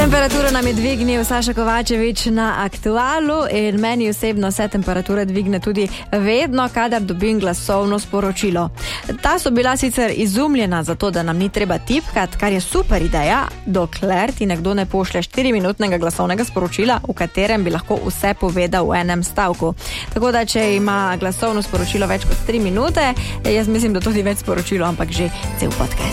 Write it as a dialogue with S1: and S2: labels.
S1: Temperaturo nam je dvignil Saša Kovačevič na Aktualu in meni osebno se temperatura dvigne tudi vedno, kadar dobim glasovno sporočilo. Ta so bila sicer izumljena zato, da nam ni treba tipkat, kar je super ideja, dokler ti nekdo ne pošlje 4-minutnega glasovnega sporočila, v katerem bi lahko vse povedal v enem stavku. Tako da, če ima glasovno sporočilo več kot 3 minute, jaz mislim, da tudi več sporočilo, ampak že cel podcast.